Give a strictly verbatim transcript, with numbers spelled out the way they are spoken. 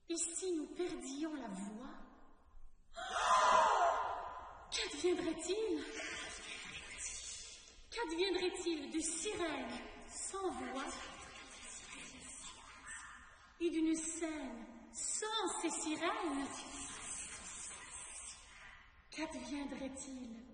Et si nous perdions la voix? Qu'adviendrait-il? Qu'adviendrait-il de sirènes sans voix et d'une scène sans ces sirènes? Qu'adviendrait-il